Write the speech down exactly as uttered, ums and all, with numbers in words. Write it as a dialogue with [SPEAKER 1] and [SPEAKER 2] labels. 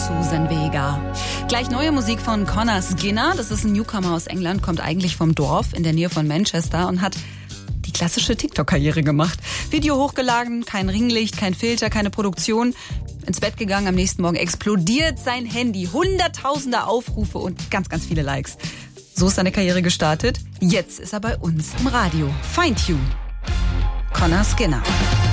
[SPEAKER 1] Susan Vega. Gleich neue Musik von Conor Skinner. Das ist ein Newcomer aus England, kommt eigentlich vom Dorf in der Nähe von Manchester und hat die klassische TikTok-Karriere gemacht. Video hochgeladen, kein Ringlicht, kein Filter, keine Produktion. Ins Bett gegangen, am nächsten Morgen explodiert sein Handy. Hunderttausende Aufrufe und ganz, ganz viele Likes. So ist seine Karriere gestartet. Jetzt ist er bei uns im Radio. Fine Tune. Conor Skinner.